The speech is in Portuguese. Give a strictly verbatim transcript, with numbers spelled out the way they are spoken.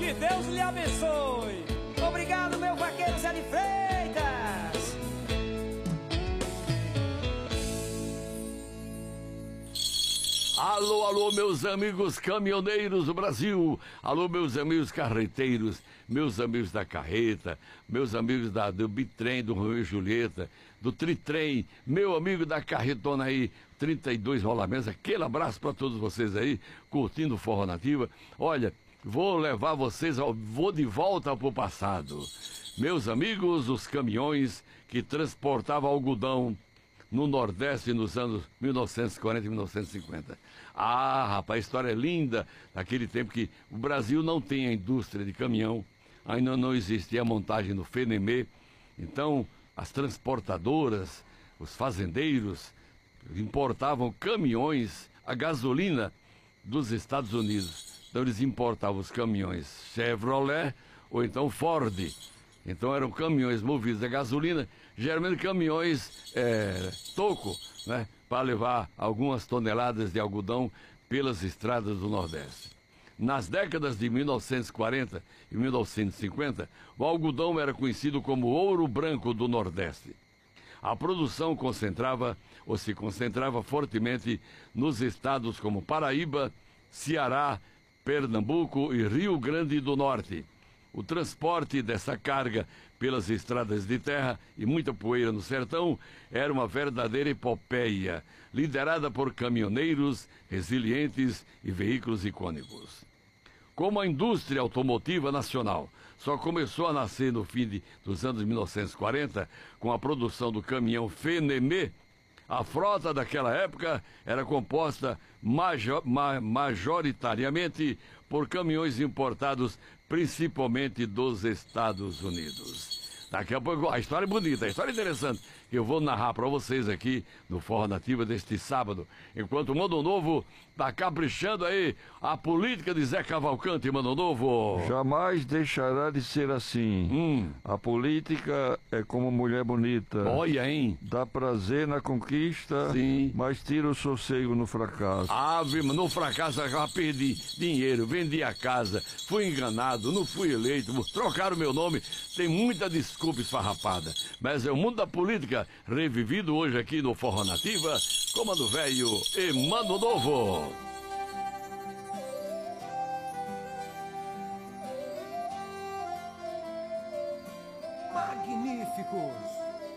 Que Deus lhe abençoe. Obrigado, meu vaqueiro Zé de Freitas. Alô, alô, meus amigos caminhoneiros do Brasil. Alô, meus amigos carreteiros, meus amigos da carreta, meus amigos da, do bitrem, do Romeu e Julieta, do tritrem, meu amigo da carretona aí, trinta e dois rolamentos. Aquele abraço para todos vocês aí, curtindo o Forró Nativa. Olha, vou levar vocês, ao, vou de volta pro passado. Meus amigos, os caminhões que transportavam algodão no Nordeste nos anos mil novecentos e quarenta e mil novecentos e cinquenta. Ah, rapaz, a história é linda, naquele tempo que o Brasil não tem a indústria de caminhão, ainda não existia a montagem no Fenemê, então as transportadoras, os fazendeiros importavam caminhões a gasolina dos Estados Unidos. Então eles importavam os caminhões Chevrolet ou então Ford. Então eram caminhões movidos a gasolina, geralmente caminhões é, toco, né, para levar algumas toneladas de algodão pelas estradas do Nordeste. Nas décadas de mil novecentos e quarenta e mil novecentos e cinquenta, o algodão era conhecido como ouro branco do Nordeste. A produção concentrava ou se concentrava fortemente nos estados como Paraíba, Ceará, Pernambuco e Rio Grande do Norte. O transporte dessa carga pelas estradas de terra e muita poeira no sertão era uma verdadeira epopeia, liderada por caminhoneiros resilientes e veículos icônicos. Como a indústria automotiva nacional só começou a nascer no fim de, dos anos mil novecentos e quarenta, com a produção do caminhão Fenemê, a frota daquela época era composta major, ma, majoritariamente por caminhões importados principalmente dos Estados Unidos. Daqui a pouco, a história é bonita, a história é interessante, que eu vou narrar para vocês aqui no Forró Nativa deste sábado. Enquanto o Mano Novo tá caprichando aí a política de Zé Cavalcante, Mano Novo. Jamais deixará de ser assim. Hum. A política é como mulher bonita. Olha, hein? Dá prazer na conquista, sim, mas tira o sossego no fracasso. Ave, no fracasso eu já perdi dinheiro, vendi a casa, fui enganado, não fui eleito, trocaram meu nome, tem muita desculpa esfarrapada. Mas é o mundo da política revivido hoje aqui no Forró Nativa, Comando Velho e Mano Novo.